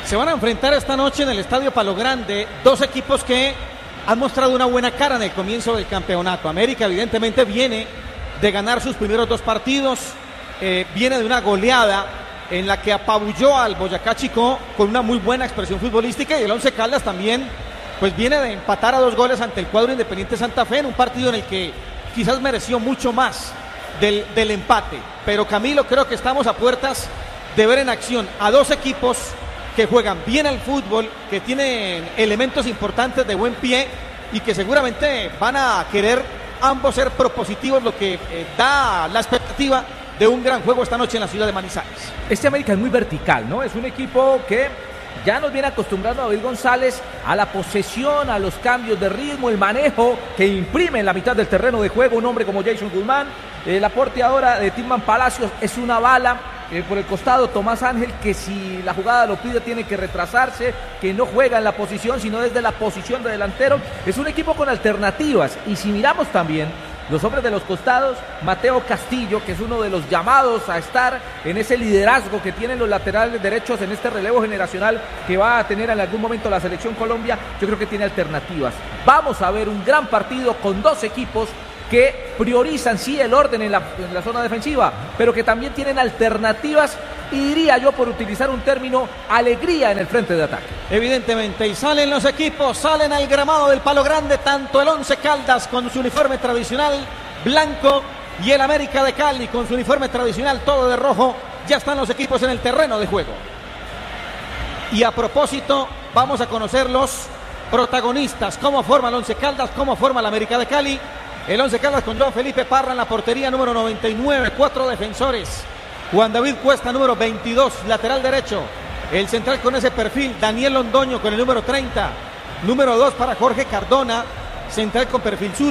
Se van a enfrentar esta noche en el Estadio Palo Grande dos equipos que han mostrado una buena cara en el comienzo del campeonato. América evidentemente viene de ganar sus primeros dos partidos, viene de una goleada en la que apabulló al Boyacá Chicó con una muy buena expresión futbolística, y el Once Caldas también pues viene de empatar a 2 goles ante el cuadro Independiente Santa Fe en un partido en el que quizás mereció mucho más del empate. Pero Camilo, creo que estamos a puertas de ver en acción a dos equipos que juegan bien al fútbol, que tienen elementos importantes de buen pie y que seguramente van a querer ambos ser propositivos, lo que da la expectativa de un gran juego esta noche en la ciudad de Manizales. Este América es muy vertical, ¿no? Es un equipo que ya nos viene acostumbrando a David González a la posesión, a los cambios de ritmo, el manejo que imprime en la mitad del terreno de juego un hombre como Jason Guzmán. El aporte ahora de Tilman Palacios es una bala. Por el costado Tomás Ángel, que si la jugada lo pide tiene que retrasarse, que no juega en la posición sino desde la posición de delantero. Es un equipo con alternativas, y si miramos también los hombres de los costados, Mateo Castillo, que es uno de los llamados a estar en ese liderazgo que tienen los laterales derechos en este relevo generacional que va a tener en algún momento la selección Colombia, yo creo que tiene alternativas. Vamos a ver un gran partido con dos equipos que priorizan sí el orden en la zona defensiva, pero que también tienen alternativas y, diría yo, por utilizar un término, alegría en el frente de ataque. Evidentemente, y salen los equipos, salen al gramado del Palo Grande, tanto el Once Caldas con su uniforme tradicional blanco y el América de Cali con su uniforme tradicional todo de rojo. Ya están los equipos en el terreno de juego. Y a propósito, vamos a conocer los protagonistas, cómo forma el Once Caldas, cómo forma el América de Cali. El Once Caldas con Joan Felipe Parra en la portería, número 99, 4 defensores. Juan David Cuesta, número 22, lateral derecho. El central con ese perfil, Daniel Londoño con el número 30. Número 2 para Jorge Cardona, central con perfil sur.